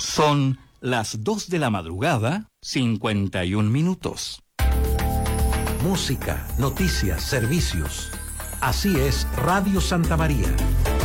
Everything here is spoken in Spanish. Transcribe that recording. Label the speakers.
Speaker 1: Son las 2 de la madrugada, 51 minutos.
Speaker 2: Música, noticias, servicios. Así es Radio Santa María.